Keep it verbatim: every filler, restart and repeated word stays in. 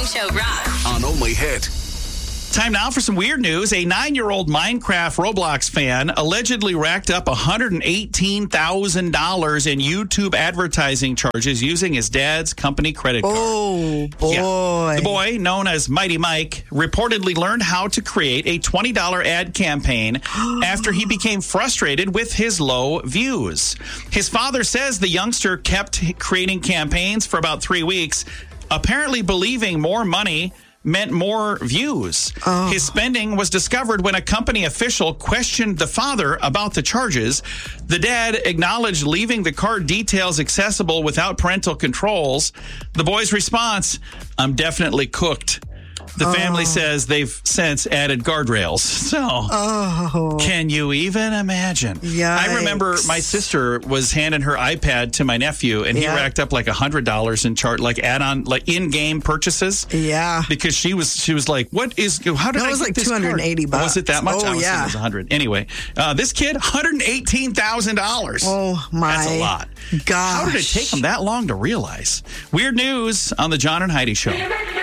Show rocks. On Only Hit. Time now for some weird news. A nine-year-old Minecraft Roblox fan allegedly racked up one hundred eighteen thousand dollars in YouTube advertising charges using his dad's company credit card. Oh, boy. Yeah. The boy, known as Mighty Mike, reportedly learned how to create a twenty dollars ad campaign after he became frustrated with his low views. His father says the youngster kept creating campaigns for about three weeks, apparently believing more money meant more views. Oh. His spending was discovered when a company official questioned the father about the charges. The dad acknowledged leaving the card details accessible without parental controls. The boy's response, "I'm definitely cooked." The oh. family says they've since added guardrails. So, oh. can you even imagine? Yikes. I remember my sister was handing her iPad to my nephew, and yeah. he racked up like one hundred dollars in chart, like add-on, like in-game purchases. Yeah. Because she was she was like, what is, how did no, I it was get like this two hundred eighty card? bucks. Was it that much? Oh, I was yeah. it was one hundred. Anyway, uh, this kid, one hundred eighteen thousand dollars. Oh, my That's a lot. gosh. How did it take him that long to realize? Weird news on the John and Heidi Show.